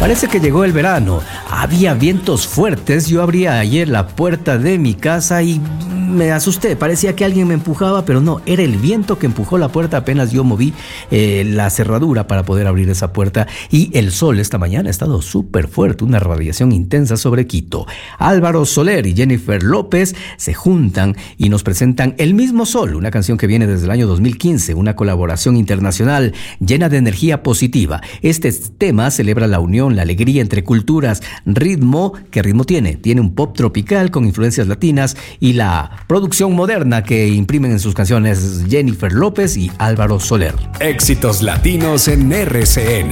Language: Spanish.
Parece que llegó el verano. Había vientos fuertes. Yo abría ayer la puerta de mi casa y me asusté. Parecía que alguien me empujaba, pero no, era el viento que empujó la puerta. Apenas yo moví la cerradura para poder abrir esa puerta. Y el sol esta mañana ha estado súper fuerte, una radiación intensa sobre Quito. Álvaro Soler y Jennifer López se juntan y nos presentan El Mismo Sol, una canción que viene desde el año 2015, una colaboración internacional llena de energía positiva. Este tema celebra la unión, la alegría entre culturas. ¿Qué ritmo tiene? Tiene un pop tropical con influencias latinas y la producción moderna que imprimen en sus canciones Jennifer López y Álvaro Soler. Éxitos latinos en RCN.